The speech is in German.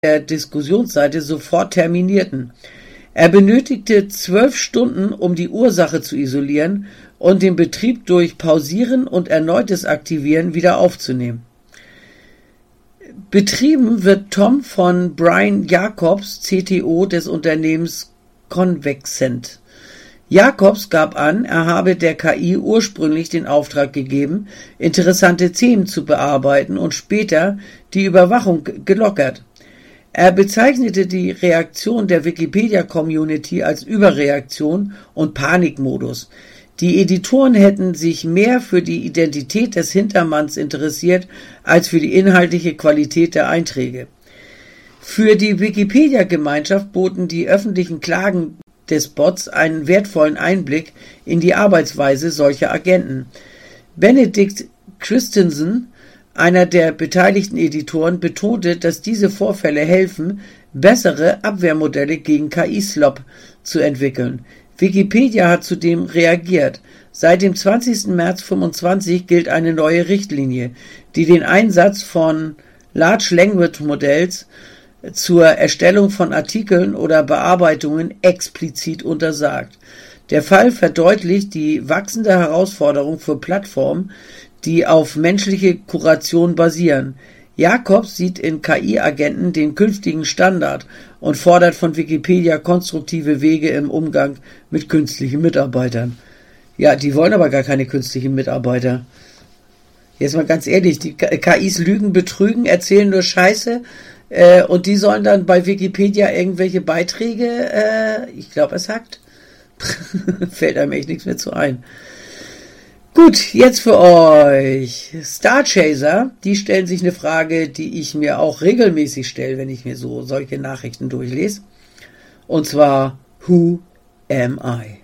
der Diskussionsseite sofort terminierten. Er benötigte 12 Stunden, um die Ursache zu isolieren und den Betrieb durch Pausieren und erneutes Aktivieren wieder aufzunehmen. Betrieben wird Tom von Brian Jacobs, CTO des Unternehmens Convexcent. Jacobs gab an, er habe der KI ursprünglich den Auftrag gegeben, interessante Themen zu bearbeiten und später die Überwachung gelockert. Er bezeichnete die Reaktion der Wikipedia-Community als Überreaktion und Panikmodus. Die Editoren hätten sich mehr für die Identität des Hintermanns interessiert, als für die inhaltliche Qualität der Einträge. Für die Wikipedia-Gemeinschaft boten die öffentlichen Klagen des Bots einen wertvollen Einblick in die Arbeitsweise solcher Agenten. Benedict Christensen, einer der beteiligten Editoren, betonte, dass diese Vorfälle helfen, bessere Abwehrmodelle gegen KI-Slop zu entwickeln. Wikipedia hat zudem reagiert. Seit dem 20. März 2025 gilt eine neue Richtlinie, die den Einsatz von Large Language Models zur Erstellung von Artikeln oder Bearbeitungen explizit untersagt. Der Fall verdeutlicht die wachsende Herausforderung für Plattformen, die auf menschliche Kuration basieren. Jacobs sieht in KI-Agenten den künftigen Standard und fordert von Wikipedia konstruktive Wege im Umgang mit künstlichen Mitarbeitern. Ja, die wollen aber gar keine künstlichen Mitarbeiter. Jetzt mal ganz ehrlich, die KIs lügen, betrügen, erzählen nur Scheiße und die sollen dann bei Wikipedia irgendwelche Beiträge, ich glaube es hackt, fällt einem echt nichts mehr zu ein. Gut, jetzt für euch. Starchaser, die stellen sich eine Frage, die ich mir auch regelmäßig stelle, wenn ich mir so solche Nachrichten durchlese. Und zwar, who am I?